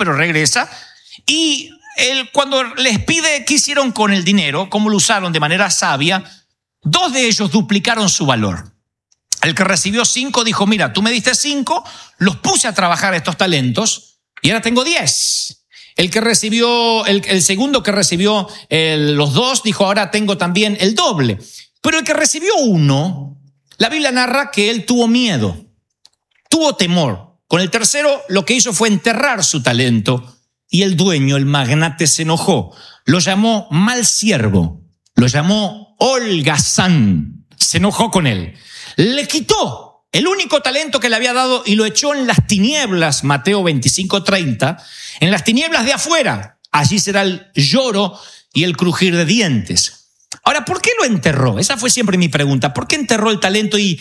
pero regresa. Y él, cuando les pide qué hicieron con el dinero, cómo lo usaron de manera sabia, 2 de ellos duplicaron su valor. El que recibió 5 dijo, mira, tú me diste 5, los puse a trabajar estos talentos y ahora tengo 10. El que recibió, el segundo que recibió los 2 dijo, ahora tengo también el doble. Pero el que recibió 1, la Biblia narra que él tuvo miedo, tuvo temor. Con el tercero lo que hizo fue enterrar su talento y el dueño, el magnate, se enojó. Lo llamó mal siervo, lo llamó holgazán, se enojó con él. Le quitó el único talento que le había dado y lo echó en las tinieblas, Mateo 25:30, en las tinieblas de afuera. Allí será el lloro y el crujir de dientes. Ahora, ¿por qué lo enterró? Esa fue siempre mi pregunta. ¿Por qué enterró el talento? Y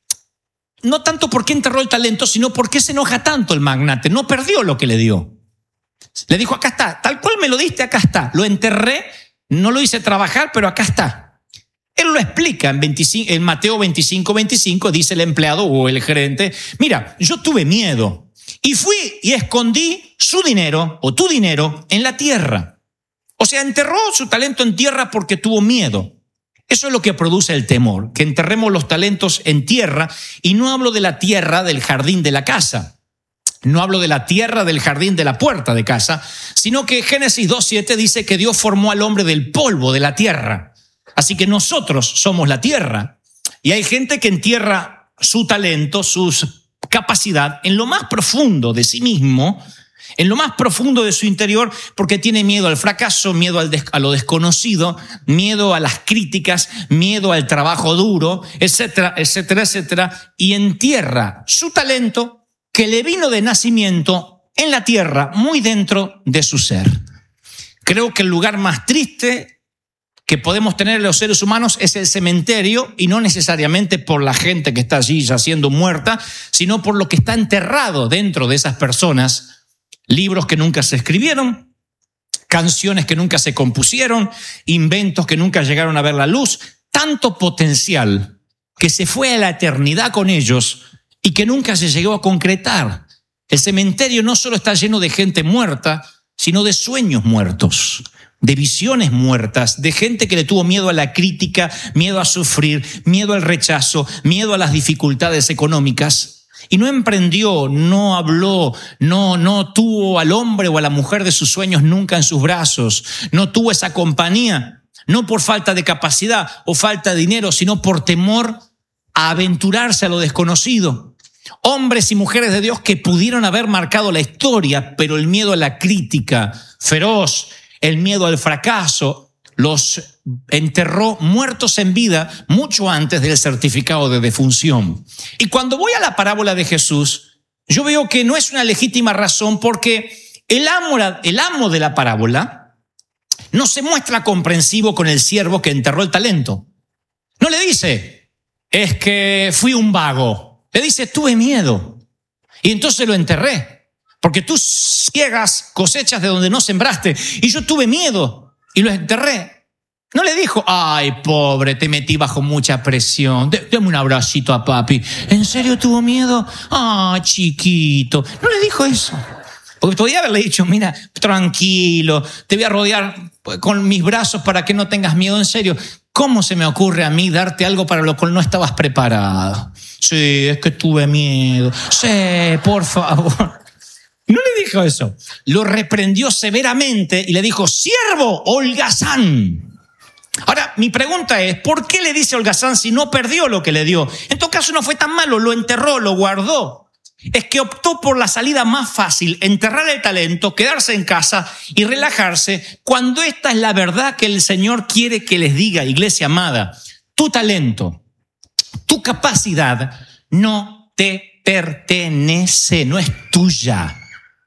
no tanto por qué enterró el talento, sino por qué se enoja tanto el magnate. No perdió lo que le dio. Le dijo, acá está, tal cual me lo diste, acá está. Lo enterré, no lo hice trabajar, pero acá está. Él lo explica en Mateo 25:25, dice el empleado o el gerente, mira, yo tuve miedo y fui y escondí su dinero o tu dinero en la tierra. O sea, enterró su talento en tierra porque tuvo miedo. Eso es lo que produce el temor, que enterremos los talentos en tierra, y no hablo de la tierra del jardín de la casa. No hablo de la tierra del jardín de la puerta de casa, sino que Génesis 2:7 dice que Dios formó al hombre del polvo de la tierra. Así que nosotros somos la tierra. Y hay gente que entierra su talento, su capacidad en lo más profundo de sí mismo, en lo más profundo de su interior, porque tiene miedo al fracaso, miedo a lo desconocido, miedo a las críticas, miedo al trabajo duro, etcétera, etcétera, etcétera. Y entierra su talento que le vino de nacimiento en la tierra, muy dentro de su ser. Creo que el lugar más triste que podemos tener los seres humanos es el cementerio, y no necesariamente por la gente que está allí yaciendo muerta, sino por lo que está enterrado dentro de esas personas. Libros que nunca se escribieron, canciones que nunca se compusieron, inventos que nunca llegaron a ver la luz, tanto potencial que se fue a la eternidad con ellos y que nunca se llegó a concretar. El cementerio no solo está lleno de gente muerta, sino de sueños muertos, de visiones muertas, de gente que le tuvo miedo a la crítica, miedo a sufrir, miedo al rechazo, miedo a las dificultades económicas, y no emprendió, no habló, no tuvo al hombre o a la mujer de sus sueños nunca en sus brazos, no tuvo esa compañía, no por falta de capacidad o falta de dinero, sino por temor a aventurarse a lo desconocido. Hombres y mujeres de Dios que pudieron haber marcado la historia, pero el miedo a la crítica feroz, el miedo al fracaso, los enterró muertos en vida mucho antes del certificado de defunción. Y cuando voy a la parábola de Jesús, yo veo que no es una legítima razón, porque el amo de la parábola no se muestra comprensivo con el siervo que enterró el talento. No le dice, es que fui un vago. Le dice, tuve miedo y entonces lo enterré. Porque tú ciegas cosechas de donde no sembraste, y yo tuve miedo y lo enterré. No le dijo, ay, pobre, te metí bajo mucha presión, dame un abracito a papi. ¿En serio tuvo miedo? Ah, chiquito. No le dijo eso. Porque podía haberle dicho, mira, tranquilo, te voy a rodear con mis brazos para que no tengas miedo. En serio, ¿cómo se me ocurre a mí darte algo para lo cual no estabas preparado? Sí, es que tuve miedo. Sí, por favor. No le dijo eso, lo reprendió severamente y le dijo, siervo holgazán. Ahora, mi pregunta es, ¿por qué le dice holgazán si no perdió lo que le dio? En todo caso no fue tan malo, lo enterró, lo guardó. Es que optó por la salida más fácil, enterrar el talento, quedarse en casa y relajarse, cuando esta es la verdad que el Señor quiere que les diga, iglesia amada. Tu talento, tu capacidad no te pertenece, no es tuya.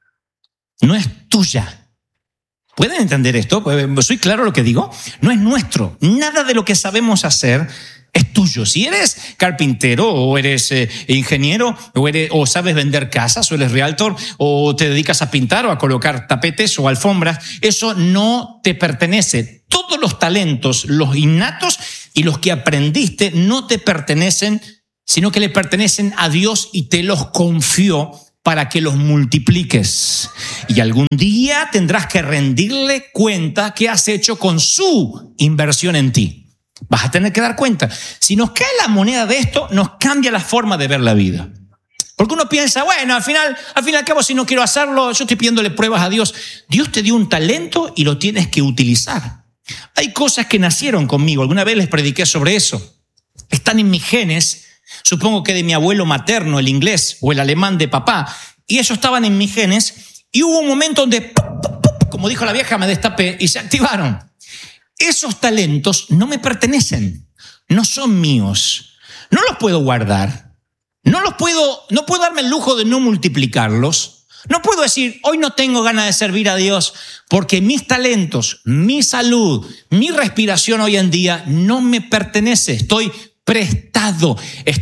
No es tuya. ¿Pueden entender esto? ¿Soy claro lo que digo? No es nuestro. Nada de lo que sabemos hacer es tuyo. Si eres carpintero o eres ingeniero o sabes vender casas o eres realtor o te dedicas a pintar o a colocar tapetes o alfombras, eso no te pertenece. Todos los talentos, los innatos y los que aprendiste, no te pertenecen, sino que le pertenecen a Dios y te los confió para que los multipliques. Y algún día tendrás que rendirle cuenta qué has hecho con su inversión en ti. Vas a tener que dar cuenta. Si nos cae la moneda de esto, nos cambia la forma de ver la vida. Porque uno piensa, bueno, al fin y al cabo, si no quiero hacerlo, yo estoy pidiéndole pruebas a Dios. Dios te dio un talento y lo tienes que utilizar. Hay cosas que nacieron conmigo. Alguna vez les prediqué sobre eso. Están en mis genes, supongo que de mi abuelo materno, el inglés o el alemán de papá. Y ellos estaban en mis genes. Y hubo un momento donde, como dijo la vieja, me destapé y se activaron. Esos talentos no me pertenecen. No son míos. No los puedo guardar. No puedo darme el lujo de no multiplicarlos. No puedo decir, hoy no tengo ganas de servir a Dios porque mis talentos, mi salud, mi respiración hoy en día no me pertenece. Estoy prestado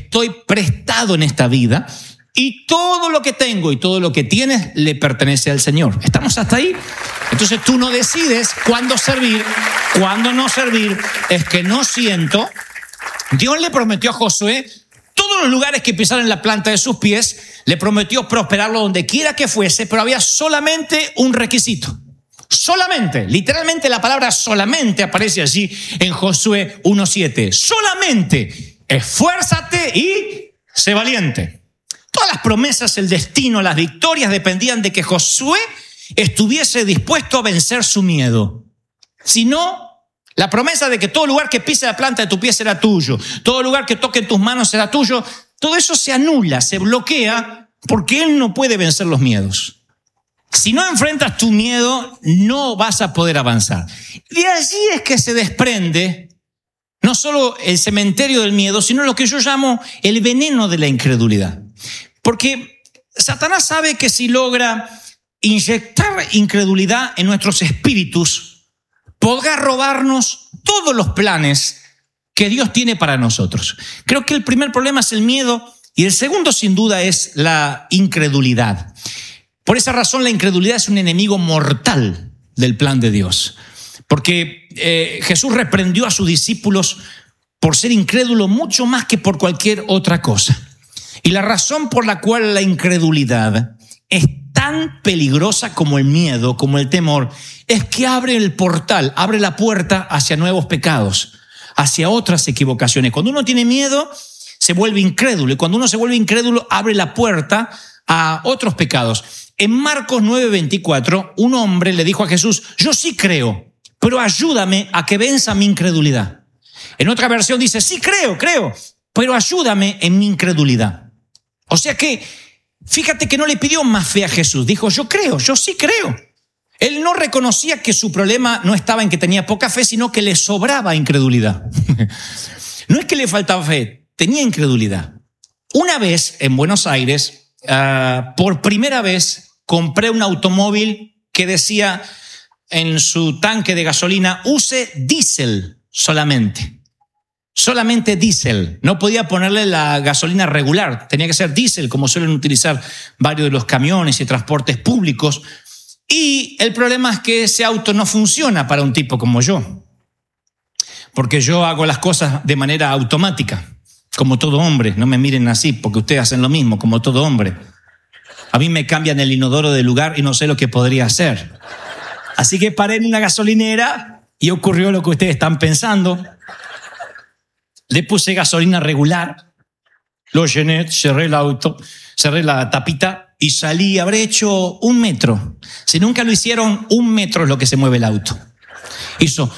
en esta vida y todo lo que tengo y todo lo que tienes le pertenece al Señor. ¿Estamos hasta ahí? Entonces tú no decides cuándo servir, cuándo no servir. Es que no siento. Dios le prometió a Josué todos los lugares que pisaran la planta de sus pies, le prometió prosperarlo donde quiera que fuese, pero había solamente un requisito. Solamente, literalmente la palabra solamente aparece allí en Josué 1:7. Solamente, esfuérzate y sé valiente. Todas las promesas, el destino, las victorias dependían de que Josué estuviese dispuesto a vencer su miedo. Si no, la promesa de que todo lugar que pise la planta de tu pie será tuyo, todo lugar que toque en tus manos será tuyo, todo eso se anula, se bloquea, porque Él no puede vencer los miedos. Si no enfrentas tu miedo, no vas a poder avanzar. De allí es que se desprende no solo el cementerio del miedo, sino lo que yo llamo el veneno de la incredulidad. Porque Satanás sabe que si logra inyectar incredulidad en nuestros espíritus, podrá robarnos todos los planes que Dios tiene para nosotros. Creo que el primer problema es el miedo y el segundo, sin duda, es la incredulidad. Por esa razón, la incredulidad es un enemigo mortal del plan de Dios. Porque Jesús reprendió a sus discípulos por ser incrédulo mucho más que por cualquier otra cosa. Y la razón por la cual la incredulidad es tan peligrosa como el miedo, como el temor, es que abre el portal, abre la puerta hacia nuevos pecados, hacia otras equivocaciones. Cuando uno tiene miedo, se vuelve incrédulo. Y cuando uno se vuelve incrédulo, abre la puerta a otros pecados. En Marcos 9:24, un hombre le dijo a Jesús, yo sí creo, pero ayúdame a que venza mi incredulidad. En otra versión dice, sí creo, pero ayúdame en mi incredulidad. O sea que, fíjate que no le pidió más fe a Jesús. Dijo, yo creo, yo sí creo. Él no reconocía que su problema no estaba en que tenía poca fe, sino que le sobraba incredulidad. No es que le faltaba fe, tenía incredulidad. Una vez en Buenos Aires, por primera vez, compré un automóvil que decía en su tanque de gasolina, use diésel solamente. Solamente diésel. No podía ponerle la gasolina regular. Tenía que ser diésel, como suelen utilizar varios de los camiones y transportes públicos. Y el problema es que ese auto no funciona para un tipo como yo. Porque yo hago las cosas de manera automática, como todo hombre. No me miren así, porque ustedes hacen lo mismo, como todo hombre. A mí me cambian el inodoro de lugar y no sé lo que podría hacer. Así que paré en una gasolinera y ocurrió lo que ustedes están pensando. Le puse gasolina regular, lo llené, cerré el auto, cerré la tapita y salí. Habré hecho 1 metro. Si nunca lo hicieron, 1 metro es lo que se mueve el auto. Hizo.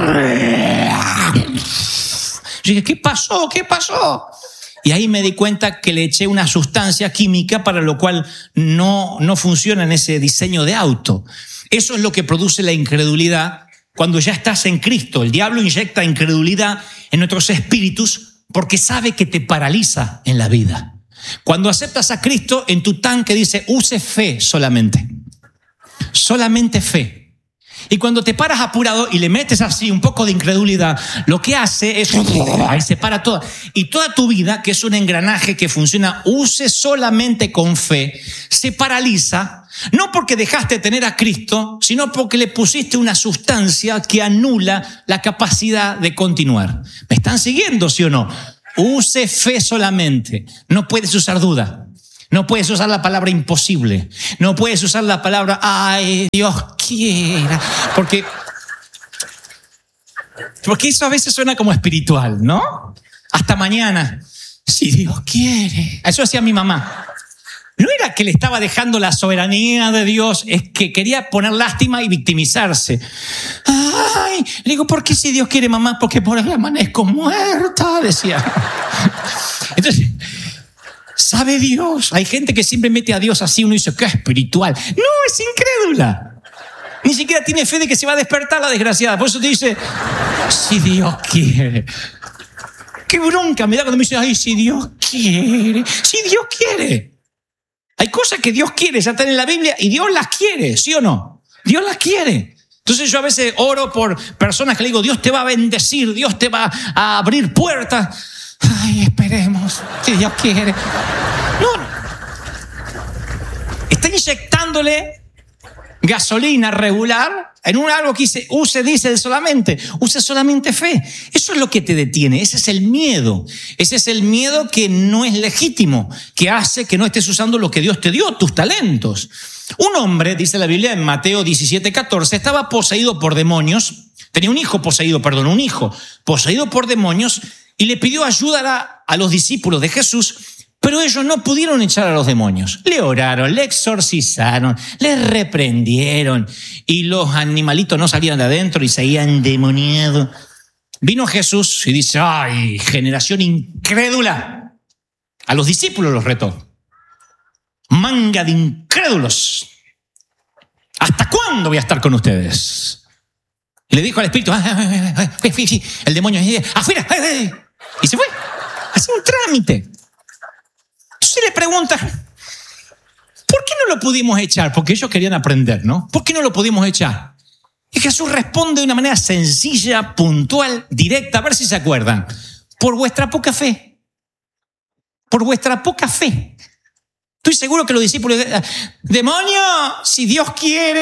Yo dije, ¿qué pasó? ¿Qué pasó? Y ahí me di cuenta que le eché una sustancia química para lo cual no funciona en ese diseño de auto. Eso es lo que produce la incredulidad cuando ya estás en Cristo. El diablo inyecta incredulidad en nuestros espíritus porque sabe que te paraliza en la vida. Cuando aceptas a Cristo, en tu tanque dice, use fe solamente. Solamente fe. Y cuando te paras apurado y le metes así un poco de incredulidad, lo que hace es, ahí se para toda. Y toda tu vida, que es un engranaje que funciona, use solamente con fe, se paraliza, no porque dejaste de tener a Cristo, sino porque le pusiste una sustancia que anula la capacidad de continuar. ¿Me están siguiendo, sí o no? Use fe solamente, no puedes usar duda. No puedes usar la palabra imposible. No puedes usar la palabra, ay, Dios quiera. Porque eso a veces suena como espiritual, ¿no? Hasta mañana, si Dios quiere. Eso hacía mi mamá. No era que le estaba dejando la soberanía de Dios, es que quería poner lástima y victimizarse. Ay, le digo, ¿por qué si Dios quiere, mamá? Porque por ahí amanezco muerta, decía. Entonces, ¿sabe Dios? Hay gente que siempre mete a Dios así, uno dice, qué espiritual. No, es incrédula. Ni siquiera tiene fe de que se va a despertar la desgraciada. Por eso te dice, si Dios quiere. Qué bronca me da cuando me dice, ay, si Dios quiere. Si Dios quiere. Hay cosas que Dios quiere, ya están en la Biblia y Dios las quiere, ¿sí o no? Dios las quiere. Entonces yo a veces oro por personas que le digo, Dios te va a bendecir, Dios te va a abrir puertas. Ay, esperemos, si Dios quiere. No, está inyectándole gasolina regular en algo que use solamente fe. Eso es lo que te detiene, ese es el miedo. Ese es el miedo que no es legítimo, que hace que no estés usando lo que Dios te dio, tus talentos. Un hombre, dice la Biblia en Mateo 17:14, estaba poseído por demonios, tenía un hijo poseído por demonios y le pidió ayuda a los discípulos de Jesús. Pero ellos no pudieron echar a los demonios. Le oraron, le exorcizaron, le reprendieron y los animalitos no salían de adentro y seguían endemoniados. Vino Jesús y dice, ¡ay, generación incrédula! A los discípulos los retó. Manga de incrédulos. ¿Hasta cuándo voy a estar con ustedes? Y le dijo al espíritu, el demonio, afuera, y se fue. Hacía un trámite. Entonces le pregunta, ¿por qué no lo pudimos echar? Porque ellos querían aprender, ¿no? ¿Por qué no lo pudimos echar? Y Jesús responde de una manera sencilla, puntual, directa, a ver si se acuerdan. Por vuestra poca fe. Por vuestra poca fe. Estoy seguro que los discípulos, demonio, si Dios quiere,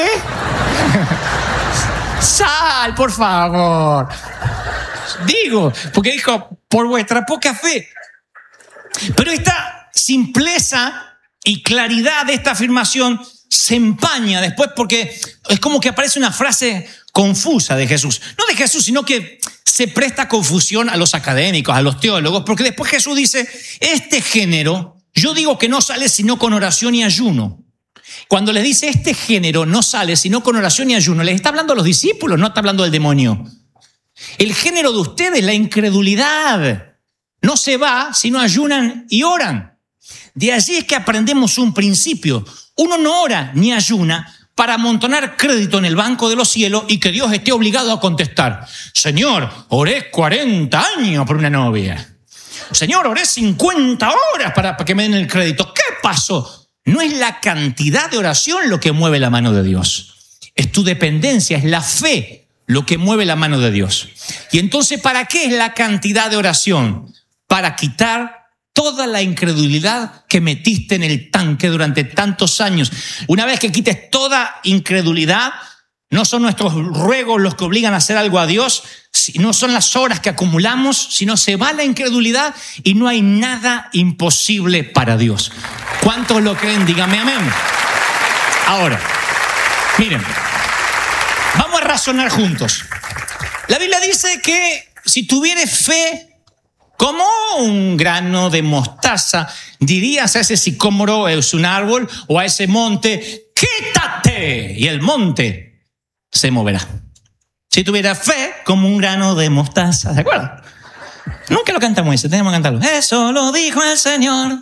sal, por favor. Digo, porque dijo, por vuestra poca fe. Pero esta simpleza y claridad de esta afirmación se empaña después porque es como que aparece una frase confusa de Jesús. No de Jesús, sino que se presta confusión a los académicos, a los teólogos, porque después Jesús dice, este género, yo digo que no sale sino con oración y ayuno. Cuando les dice este género no sale sino con oración y ayuno, les está hablando a los discípulos, no está hablando del demonio. El género de ustedes, la incredulidad, no se va si no ayunan y oran. De allí es que aprendemos un principio. Uno no ora ni ayuna para amontonar crédito en el banco de los cielos y que Dios esté obligado a contestar. Señor, oré 40 años por una novia. Señor, oré 50 horas para que me den el crédito. ¿Qué pasó? No es la cantidad de oración lo que mueve la mano de Dios. Es tu dependencia, es la fe lo que mueve la mano de Dios. Y entonces, ¿para qué es la cantidad de oración? Para quitar toda la incredulidad que metiste en el tanque durante tantos años. Una vez que quites toda incredulidad, no son nuestros ruegos los que obligan a hacer algo a Dios, no son las horas que acumulamos, sino se va la incredulidad y no hay nada imposible para Dios. ¿Cuántos lo creen? Dígame amén. Ahora, miren, vamos a razonar juntos. La Biblia dice que si tuvieres fe como un grano de mostaza, dirías a ese sicómoro, es un árbol, o a ese monte, quítate, y el monte se moverá. Si tuviera fe como un grano de mostaza, ¿de acuerdo? Nunca lo cantamos ese, tenemos que cantarlo. Eso lo dijo el Señor.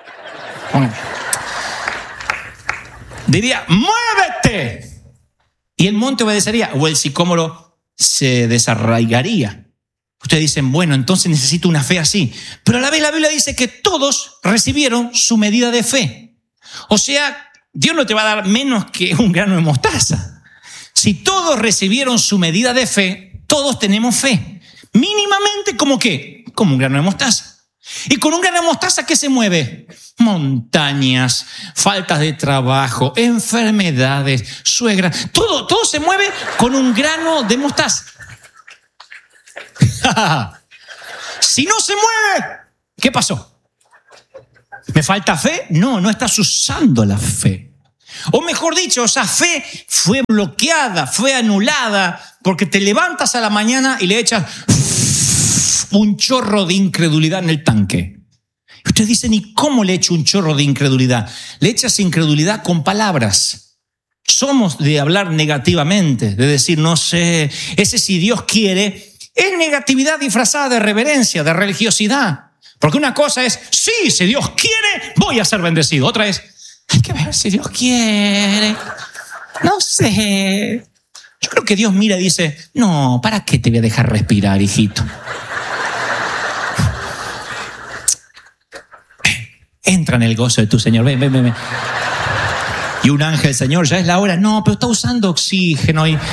Diría, muévete. Y el monte obedecería, o el sicómoro se desarraigaría. Ustedes dicen, bueno, entonces necesito una fe así. Pero a la vez la Biblia dice que todos recibieron su medida de fe. O sea, Dios no te va a dar menos que un grano de mostaza. Si todos recibieron su medida de fe, todos tenemos fe. Mínimamente, ¿como qué? Como un grano de mostaza. Y con un grano de mostaza, ¿qué se mueve? Montañas, faltas de trabajo, enfermedades, suegras. Todo se mueve con un grano de mostaza. Si no se mueve, ¿qué pasó? ¿Me falta fe? No, no estás usando la fe. O mejor dicho, esa fe fue bloqueada, fue anulada, porque te levantas a la mañana y le echas un chorro de incredulidad en el tanque. Y ustedes dicen, ¿y cómo le echo un chorro de incredulidad? Le echas incredulidad con palabras. Somos de hablar negativamente, de decir, no sé, ese si Dios quiere, es negatividad disfrazada de reverencia, de religiosidad. Porque una cosa es, sí, si Dios quiere, voy a ser bendecido. Otra es, hay que ver si Dios quiere. No sé. Yo creo que Dios mira y dice, no, ¿para qué te voy a dejar respirar, hijito? Entra en el gozo de tu Señor. Ven, ven, ven. Y un ángel, Señor, ya es la hora. No, pero está usando oxígeno. Y...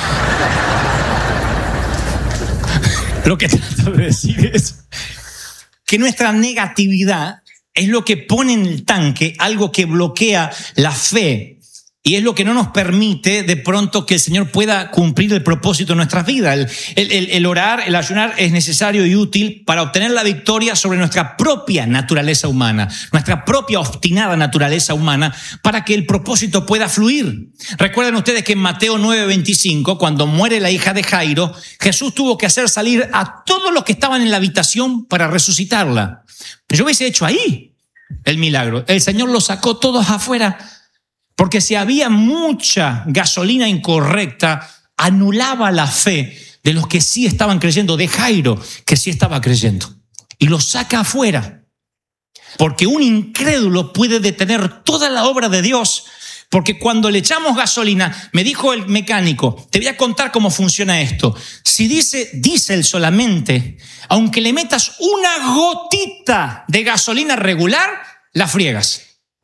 Lo que trato de decir es que nuestra negatividad es lo que pone en el tanque algo que bloquea la fe y es lo que no nos permite de pronto que el Señor pueda cumplir el propósito de nuestras vidas. El orar, el ayunar es necesario y útil para obtener la victoria sobre nuestra propia naturaleza humana, nuestra propia obstinada naturaleza humana, para que el propósito pueda fluir. Recuerden ustedes que en Mateo 9:25, cuando muere la hija de Jairo, Jesús tuvo que hacer salir a todos los que estaban en la habitación para resucitarla. Pero yo hubiese hecho ahí el milagro. El Señor los sacó todos afuera, porque si había mucha gasolina incorrecta, anulaba la fe de los que sí estaban creyendo, de Jairo, que sí estaba creyendo, y los saca afuera. Porque un incrédulo puede detener toda la obra de Dios, porque cuando le echamos gasolina, me dijo el mecánico, te voy a contar cómo funciona esto. Si dice diésel solamente, aunque le metas una gotita de gasolina regular, la friegas.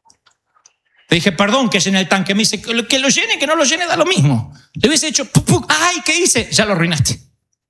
Le dije, perdón, que llene el tanque. Me dice, que lo llene, que no lo llene, da lo mismo. Le hubiese dicho, ay, ¿qué hice? Ya lo arruinaste.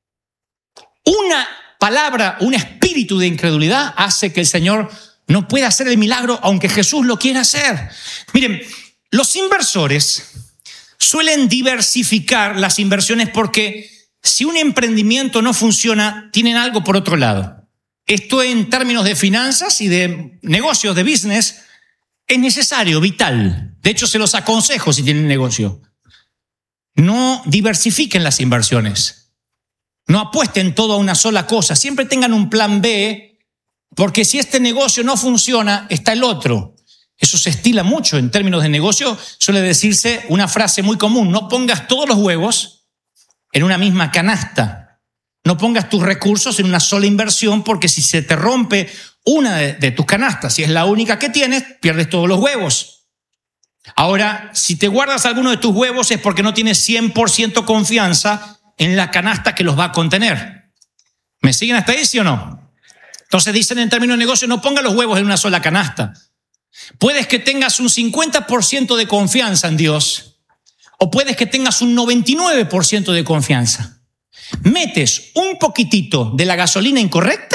Una palabra, un espíritu de incredulidad hace que el Señor no pueda hacer el milagro, aunque Jesús lo quiera hacer. Miren, los inversores suelen diversificar las inversiones porque si un emprendimiento no funciona, tienen algo por otro lado. Esto en términos de finanzas y de negocios, de business, es necesario, vital. De hecho, se los aconsejo si tienen negocio. No diversifiquen las inversiones. No apuesten todo a una sola cosa. Siempre tengan un plan B, porque si este negocio no funciona, está el otro. Eso se estila mucho en términos de negocio. Suele decirse una frase muy común: no pongas todos los huevos en una misma canasta. No pongas tus recursos en una sola inversión, porque si se te rompe una de tus canastas, si es la única que tienes, pierdes todos los huevos. Ahora, si te guardas alguno de tus huevos es porque no tienes 100% confianza en la canasta que los va a contener. ¿Me siguen hasta ahí, sí o no? Entonces dicen en términos de negocio, no pongas los huevos en una sola canasta. Puedes que tengas un 50% de confianza en Dios, o puedes que tengas un 99% de confianza. Metes un poquitito de la gasolina incorrecta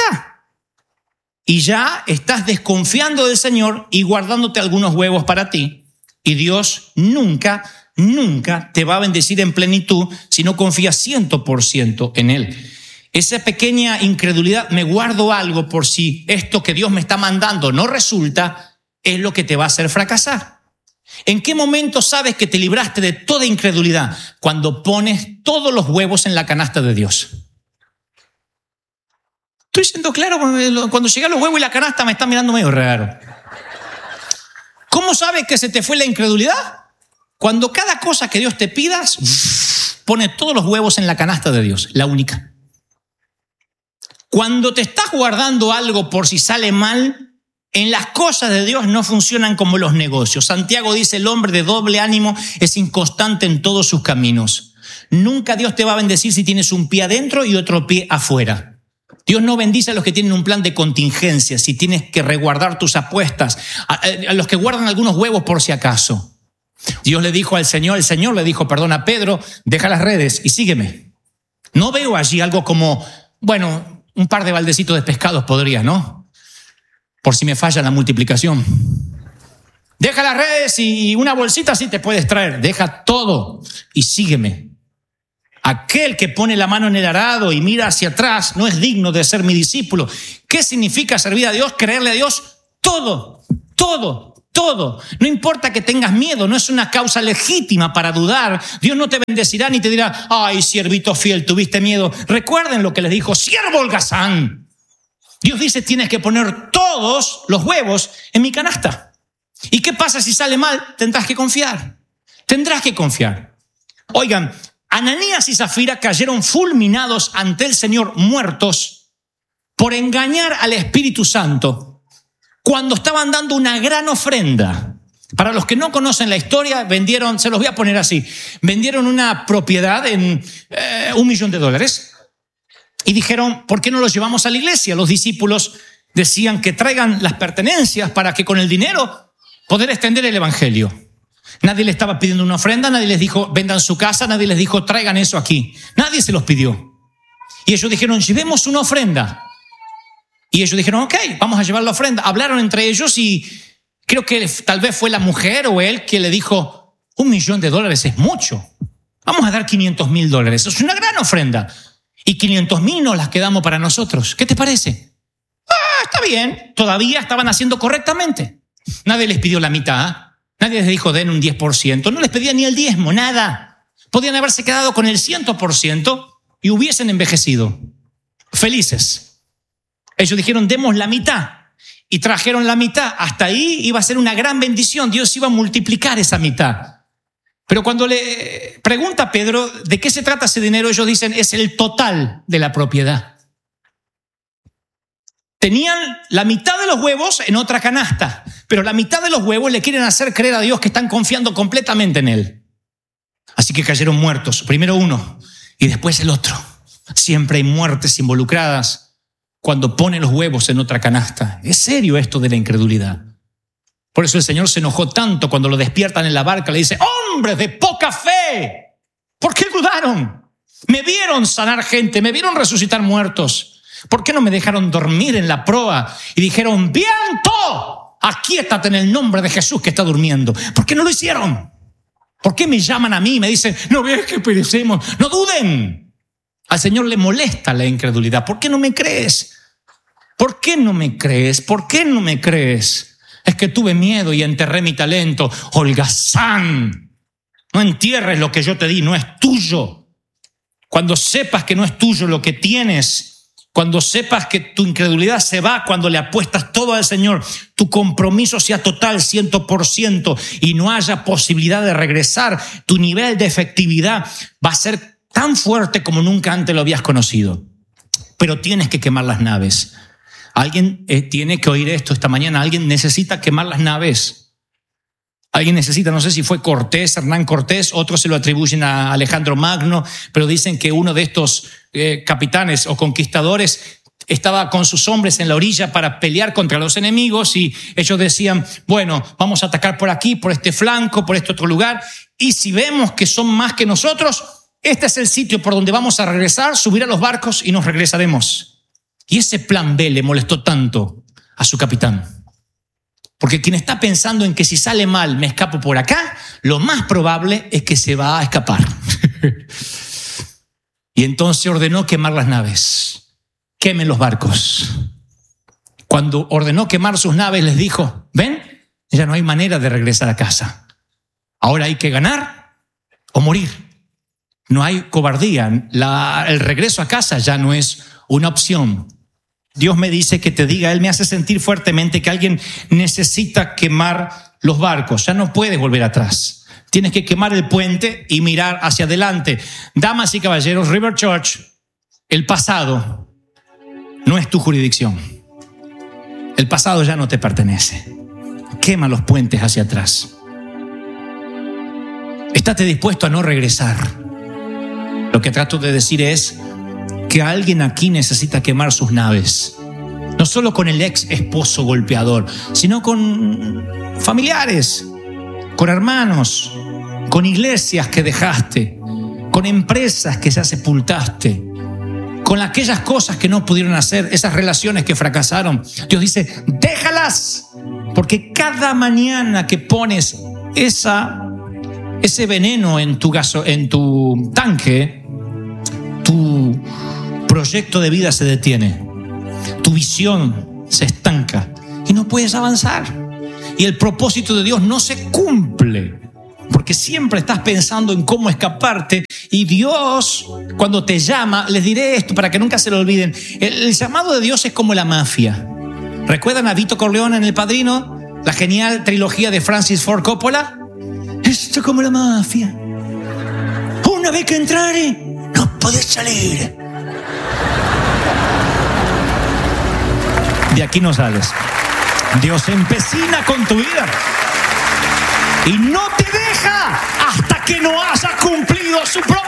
y ya estás desconfiando del Señor y guardándote algunos huevos para ti. Y Dios nunca te va a bendecir en plenitud si no confías 100% en Él. Esa pequeña incredulidad, me guardo algo por si esto que Dios me está mandando no resulta, es lo que te va a hacer fracasar. ¿En qué momento sabes que te libraste de toda incredulidad? Cuando pones todos los huevos en la canasta de Dios. Estoy siendo claro, cuando llegan los huevos y la canasta me están mirando medio raro. ¿Cómo sabes que se te fue la incredulidad? Cuando cada cosa que Dios te pidas, pone todos los huevos en la canasta de Dios, la única. Cuando te estás guardando algo por si sale mal, en las cosas de Dios no funcionan como los negocios. Santiago dice, el hombre de doble ánimo es inconstante en todos sus caminos. Nunca Dios te va a bendecir si tienes un pie adentro y otro pie afuera. Dios no bendice a los que tienen un plan de contingencia, si tienes que resguardar tus apuestas, a los que guardan algunos huevos por si acaso. Dios le dijo al Señor, el Señor le dijo, a Pedro, deja las redes y sígueme. No veo allí algo como, bueno, un par de baldecitos de pescados podrías, ¿no? Por si me falla la multiplicación. Deja las redes y una bolsita sí te puedes traer. Deja todo y sígueme. Aquel que pone la mano en el arado y mira hacia atrás no es digno de ser mi discípulo. ¿Qué significa servir a Dios? Creerle a Dios todo. Todo. No importa que tengas miedo, no es una causa legítima para dudar. Dios no te bendecirá ni te dirá, ay, siervito fiel, tuviste miedo. Recuerden lo que les dijo siervo holgazán. Dios dice, tienes que poner todos los huevos en mi canasta. ¿Y qué pasa si sale mal? Tendrás que confiar. Oigan, Ananías y Zafira cayeron fulminados ante el Señor, muertos por engañar al Espíritu Santo cuando estaban dando una gran ofrenda. Para los que no conocen la historia, vendieron, se los voy a poner así, vendieron una propiedad en $1 millón. Y dijeron, ¿por qué no los llevamos a la iglesia? Los discípulos decían que traigan las pertenencias para que con el dinero poder extender el evangelio. Nadie le estaba pidiendo una ofrenda, nadie les dijo, vendan su casa, nadie les dijo, traigan eso aquí. Nadie se los pidió. Y ellos dijeron, llevemos una ofrenda. Y ellos dijeron, ok, vamos a llevar la ofrenda. Hablaron entre ellos y creo que tal vez fue la mujer o él que le dijo, $1 millón es mucho. Vamos a dar $500,000. Es una gran ofrenda. Y 500,000 nos las quedamos para nosotros. ¿Qué te parece? Está bien. Todavía estaban haciendo correctamente. Nadie les pidió la mitad. Nadie les dijo, den un 10%. No les pedía ni el diezmo, nada. Podían haberse quedado con el 100% y hubiesen envejecido. Felices. Ellos dijeron, demos la mitad. Y trajeron la mitad. Hasta ahí iba a ser una gran bendición. Dios iba a multiplicar esa mitad. Pero cuando le pregunta a Pedro de qué se trata ese dinero, ellos dicen, es el total de la propiedad. Tenían la mitad de los huevos en otra canasta, pero la mitad de los huevos le quieren hacer creer a Dios que están confiando completamente en Él. Así que cayeron muertos. Primero uno y después el otro. Siempre hay muertes involucradas cuando pone los huevos en otra canasta. Es serio esto de la incredulidad. Por eso el Señor se enojó tanto cuando lo despiertan en la barca. Le dice, hombres de poca fe, ¿por qué dudaron? Me vieron sanar gente, me vieron resucitar muertos. ¿Por qué no me dejaron dormir en la proa? Y dijeron, viento, aquíétate en el nombre de Jesús que está durmiendo. ¿Por qué no lo hicieron? ¿Por qué me llaman a mí y me dicen, no ves que perecemos? No duden. Al Señor le molesta la incredulidad. ¿Por qué no me crees? ¿Por qué no me crees? ¿Por qué no me crees? Es que tuve miedo y enterré mi talento. Holgazán, no entierres lo que yo te di, no es tuyo. Cuando sepas que no es tuyo lo que tienes, cuando sepas que tu incredulidad se va, cuando le apuestas todo al Señor, tu compromiso sea total, 100%, y no haya posibilidad de regresar, tu nivel de efectividad va a ser tan fuerte como nunca antes lo habías conocido. Pero tienes que quemar las naves. Alguien tiene que oír esto esta mañana. Alguien necesita quemar las naves. Alguien necesita, no sé si fue Cortés, Hernán Cortés, otros se lo atribuyen a Alejandro Magno, pero dicen que uno de estos capitanes o conquistadores estaba con sus hombres en la orilla para pelear contra los enemigos y ellos decían, bueno, vamos a atacar por aquí, por este flanco, por este otro lugar, y si vemos que son más que nosotros, este es el sitio por donde vamos a regresar, subir a los barcos y nos regresaremos. Y ese plan B le molestó tanto a su capitán. Porque quien está pensando en que si sale mal me escapo por acá, lo más probable es que se va a escapar. Y entonces ordenó quemar las naves. Quemen los barcos. Cuando ordenó quemar sus naves les dijo, ven, ya no hay manera de regresar a casa. Ahora hay que ganar o morir. No hay cobardía. El regreso a casa ya no es una opción. Dios me dice que te diga, Él me hace sentir fuertemente que alguien necesita quemar los barcos. Ya no puedes volver atrás. Tienes que quemar el puente y mirar hacia adelante. Damas y caballeros, River Church, el pasado no es tu jurisdicción. El pasado ya no te pertenece. Quema los puentes hacia atrás. Estate dispuesto a no regresar. Lo que trato de decir es que alguien aquí necesita quemar sus naves. No solo con el ex esposo golpeador, sino con familiares, con hermanos, con iglesias que dejaste, con empresas que ya sepultaste, con aquellas cosas que no pudieron hacer, esas relaciones que fracasaron. Dios dice, déjalas, porque cada mañana que pones ese veneno en tu tanque, tu proyecto de vida se detiene, tu visión se estanca y no puedes avanzar. y el propósito de Dios no se cumple. Porque siempre estás pensando en cómo escaparte. Y Dios, cuando te llama, les diré esto para que nunca se lo olviden. El llamado de Dios es como la mafia. ¿Recuerdan a Vito Corleone en El Padrino? La genial trilogía de Francis Ford Coppola. Esto es como la mafia. Una vez que entrare, no podés salir. De aquí no sales. Dios se empecina con tu vida y no te deja hasta que no haya cumplido su propósito.